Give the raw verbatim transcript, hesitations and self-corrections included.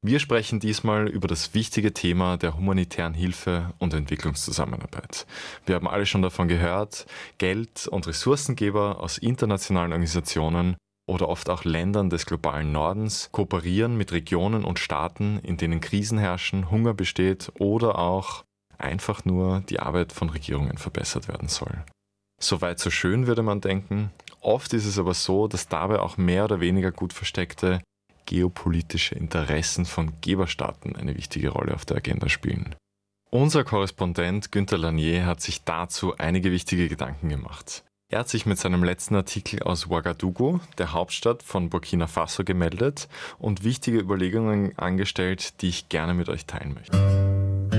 Wir sprechen diesmal über das wichtige Thema der humanitären Hilfe und Entwicklungszusammenarbeit. Wir haben alle schon davon gehört, Geld- und Ressourcengeber aus internationalen Organisationen oder oft auch Ländern des globalen Nordens kooperieren mit Regionen und Staaten, in denen Krisen herrschen, Hunger besteht oder auch einfach nur die Arbeit von Regierungen verbessert werden soll. Soweit so schön, würde man denken. Oft ist es aber so, dass dabei auch mehr oder weniger gut versteckte geopolitische Interessen von Geberstaaten eine wichtige Rolle auf der Agenda spielen. Unser Korrespondent Günther Lanier hat sich dazu einige wichtige Gedanken gemacht. Er hat sich mit seinem letzten Artikel aus Ouagadougou, der Hauptstadt von Burkina Faso, gemeldet und wichtige Überlegungen angestellt, die ich gerne mit euch teilen möchte.